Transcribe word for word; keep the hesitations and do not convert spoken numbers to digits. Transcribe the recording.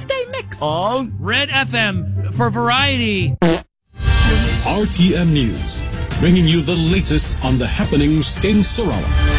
midday mix. Oh, Red F M for variety. R T M News, bringing you the latest on the happenings in Sarawak.